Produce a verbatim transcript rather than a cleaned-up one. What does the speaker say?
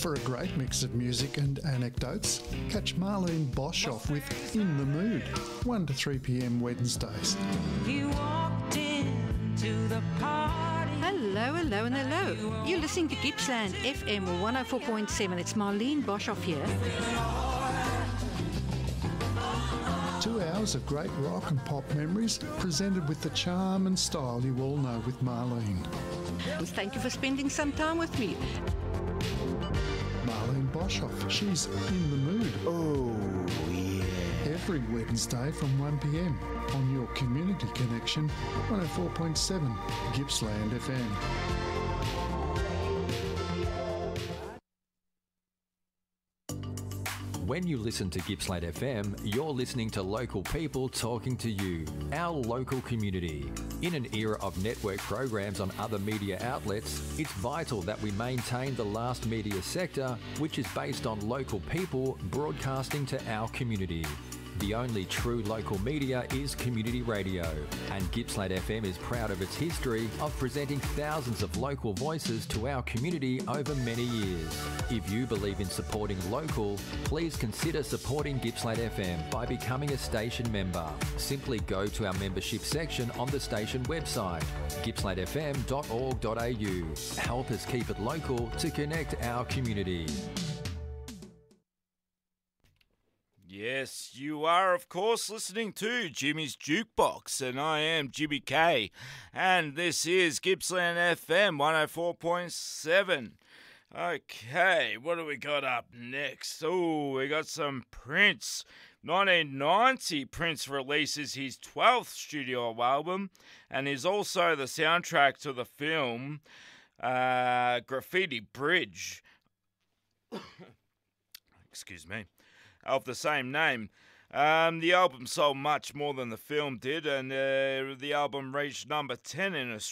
For a great mix of music and anecdotes, catch Marlene Boshoff with In the Mood, one to three p.m. Wednesdays. You walked into the party. Hello, hello and hello. You're listening to Gippsland F M one oh four point seven. It's Marlene Boshoff here. Two hours of great rock and pop memories presented with the charm and style you all know with Marlene. Well, thank you for spending some time with me. Marlene Boshoff, she's in the mood. Oh, yeah. Every Wednesday from one p.m. on your Community Connection, one oh four point seven Gippsland F M. When you listen to Gippsland F M, you're listening to local people talking to you, our local community. In an era of network programs on other media outlets, it's vital that we maintain the last media sector, which is based on local people broadcasting to our community. The only true local media is community radio, and Gippsland F M is proud of its history of presenting thousands of local voices to our community over many years. If you believe in supporting local, please consider supporting Gippsland F M by becoming a station member. Simply go to our membership section on the station website, gippsland f m dot org dot a u. Help us keep it local to connect our community. Yes, you are, of course, listening to Jimmy's Jukebox, and I am Jimmy K, and this is Gippsland F M one oh four point seven. Okay, what do we got up next? Oh, we got some Prince. nineteen ninety, Prince releases his twelfth studio album, and is also the soundtrack to the film uh, Graffiti Bridge. Excuse me. Of the same name. Um, the album sold much more than the film did, and uh, the album reached number ten in Australia.